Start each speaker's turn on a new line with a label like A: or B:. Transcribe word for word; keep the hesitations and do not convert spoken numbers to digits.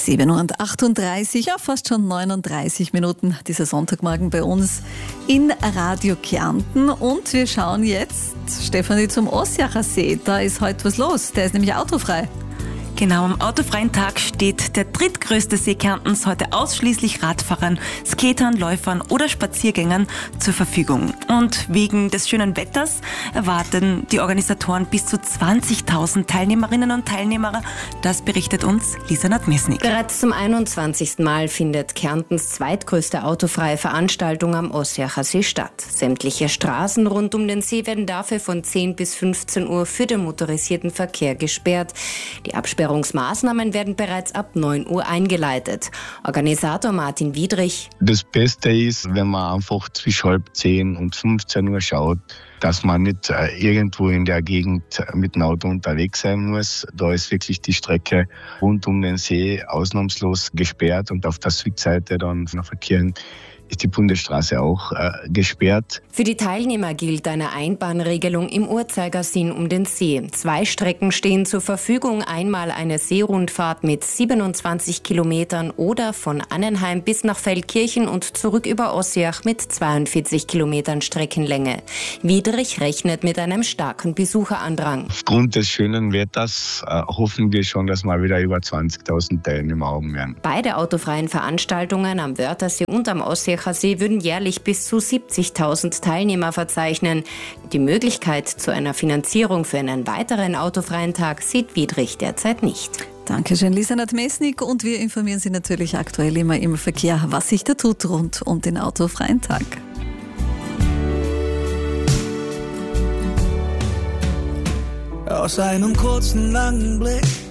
A: sieben Uhr achtunddreißig, ja fast schon neununddreißig Minuten dieser Sonntagmorgen bei uns in Radio Kärnten. Und wir schauen jetzt, Stefanie, zum Ossiacher See. Da ist heute was los, der ist nämlich autofrei.
B: Genau, am autofreien Tag steht der drittgrößte See Kärntens heute ausschließlich Radfahrern, Skatern, Läufern oder Spaziergängern zur Verfügung. Und wegen des schönen Wetters erwarten die Organisatoren bis zu zwanzigtausend Teilnehmerinnen und Teilnehmer. Das berichtet uns Lisa Nadmesnik.
C: Bereits zum einundzwanzigsten Mal findet Kärntens zweitgrößte autofreie Veranstaltung am Ossiacher See statt. Sämtliche Straßen rund um den See werden dafür von zehn bis fünfzehn Uhr für den motorisierten Verkehr gesperrt. Die Absperrungsmaßnahmen werden bereits ab neun Uhr eingeleitet. Organisator Martin Wiedrich.
D: Das Beste ist, wenn man einfach zwischen halb zehn und fünfzehn Uhr schaut, dass man nicht äh, irgendwo in der Gegend mit dem Auto unterwegs sein muss. Da ist wirklich die Strecke rund um den See ausnahmslos gesperrt und auf der Südseite dann von der Verkehr ist die Bundesstraße auch äh, gesperrt.
C: Für die Teilnehmer gilt eine Einbahnregelung im Uhrzeigersinn um den See. Zwei Strecken stehen zur Verfügung. Einmal eine Seerundfahrt mit siebenundzwanzig Kilometern oder von Annenheim bis nach Feldkirchen und zurück über Ossiach mit zweiundvierzig Kilometern Streckenlänge. Wiedrich rechnet mit einem starken Besucherandrang.
D: Aufgrund des schönen Wetters äh, hoffen wir schon, dass wir wieder über zwanzigtausend Teilnehmer haben werden.
C: Beide autofreien Veranstaltungen am Wörthersee und am Ossiacher See würden jährlich bis zu siebzigtausend Teilnehmer verzeichnen. Die Möglichkeit zu einer Finanzierung für einen weiteren autofreien Tag sieht Wiedrich derzeit nicht.
A: Dankeschön, Lisa Nadmesnik. Und wir informieren Sie natürlich aktuell immer im Verkehr, was sich da tut rund um den autofreien Tag.
E: Aus einem kurzen, langen Blick